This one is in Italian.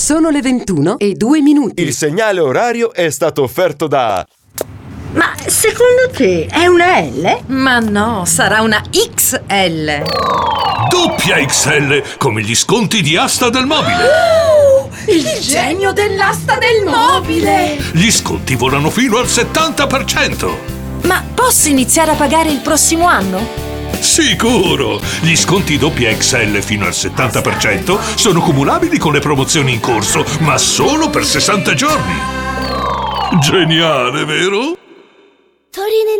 Sono le 21:02. Il segnale orario è stato offerto da... Ma secondo te è una L? Ma no, sarà una XL. Doppia XL, come gli sconti di Asta del Mobile. Il genio dell'asta del mobile! Gli sconti volano fino al 70%. Ma posso iniziare a pagare il prossimo anno? Sicuro! Gli sconti doppia XL fino al 70% sono cumulabili con le promozioni in corso, ma solo per 60 giorni. Geniale, vero?